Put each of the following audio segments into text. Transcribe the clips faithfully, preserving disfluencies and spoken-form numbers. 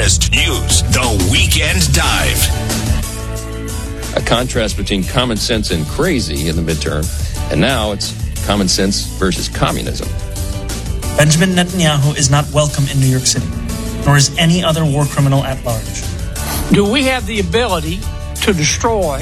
latest news. The Weekend Dive. A contrast between common sense and crazy in the midterm, and now it's common sense versus communism. Benjamin Netanyahu is not welcome in New York City, nor is any other war criminal at large. Do we have the ability to destroy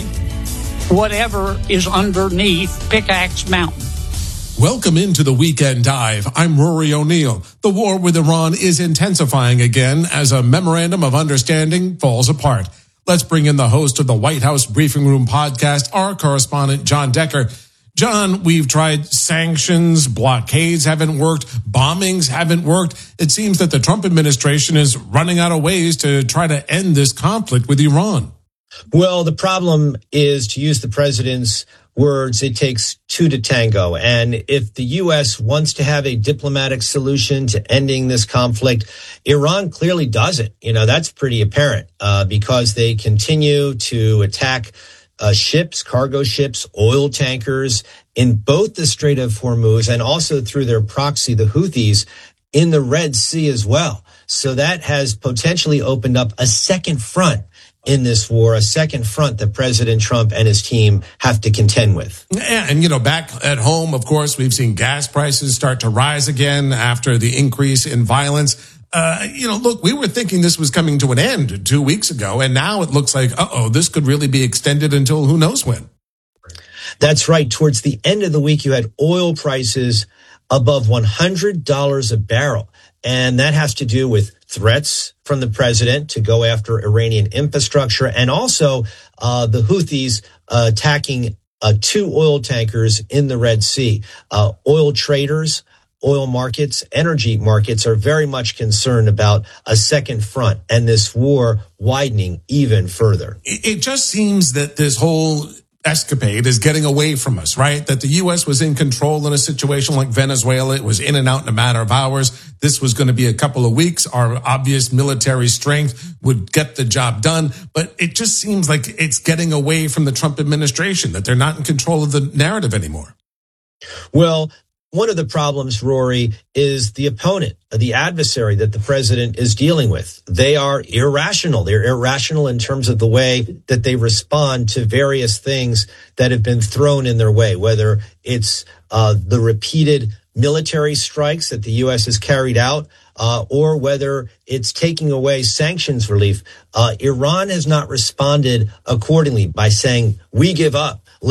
whatever is underneath Pickaxe Mountain? Welcome into the Weekend Dive. I'm Rory O'Neill. The war with Iran is intensifying again as a memorandum of understanding falls apart. Let's bring in the host of the White House Briefing Room podcast, our correspondent, John Decker. John, we've tried sanctions, blockades haven't worked, bombings haven't worked. It seems that the Trump administration is running out of ways to try to end this conflict with Iran. Well, the problem is, to use the president's words, it takes two to tango. And if the U S wants to have a diplomatic solution to ending this conflict, Iran clearly doesn't. You know, that's pretty apparent uh, because they continue to attack uh, ships, cargo ships, oil tankers in both the Strait of Hormuz and also through their proxy, the Houthis, in the Red Sea as well. So that has potentially opened up a second front in this war, a second front that President Trump and his team have to contend with. Yeah, and, you know, back at home, of course, we've seen gas prices start to rise again after the increase in violence. Uh, you know, look, we were thinking this was coming to an end two weeks ago, and now it looks like, uh-oh, this could really be extended until who knows when. That's right. Towards the end of the week, you had oil prices above one hundred dollars a barrel. And that has to do with threats from the president to go after Iranian infrastructure and also uh, the Houthis uh, attacking uh, two oil tankers in the Red Sea. Uh, oil traders, oil markets, energy markets are very much concerned about a second front and this war widening even further. It just seems that this whole escapade is getting away from us, right? That the U S was in control in a situation like Venezuela. It was in and out in a matter of hours. This was going to be a couple of weeks. Our obvious military strength would get the job done. But it just seems like it's getting away from the Trump administration, that they're not in control of the narrative anymore. Well, one of the problems, Rory, is the opponent, the adversary that the president is dealing with. They are irrational. They're irrational in terms of the way that they respond to various things that have been thrown in their way, whether it's uh, the repeated military strikes that the U S has carried out, uh, or whether it's taking away sanctions relief. Uh, Iran has not responded accordingly by saying, we give up.